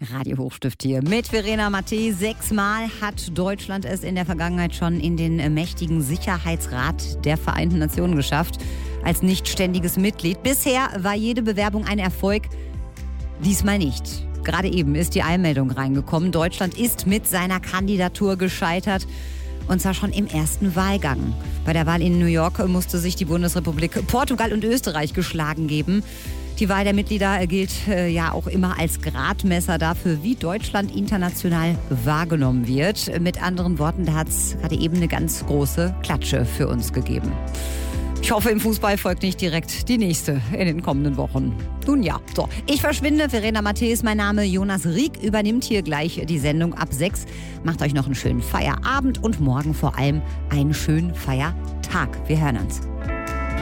Radio Hochstift hier mit Verena Mattei. 6-mal hat Deutschland es in der Vergangenheit schon in den mächtigen Sicherheitsrat der Vereinten Nationen geschafft, als nicht ständiges Mitglied. Bisher war jede Bewerbung ein Erfolg, diesmal nicht. Gerade eben ist die Einmeldung reingekommen. Deutschland ist mit seiner Kandidatur gescheitert. Und zwar schon im ersten Wahlgang. Bei der Wahl in New York musste sich die Bundesrepublik Portugal und Österreich geschlagen geben. Die Wahl der Mitglieder gilt ja auch immer als Gradmesser dafür, wie Deutschland international wahrgenommen wird. Mit anderen Worten, da hat es gerade eben eine ganz große Klatsche für uns gegeben. Ich hoffe, im Fußball folgt nicht direkt die nächste in den kommenden Wochen. Nun ja, so. Ich verschwinde. Verena Mattei ist mein Name. Jonas Rieck übernimmt hier gleich die Sendung ab 6. Macht euch noch einen schönen Feierabend und morgen vor allem einen schönen Feiertag. Wir hören uns.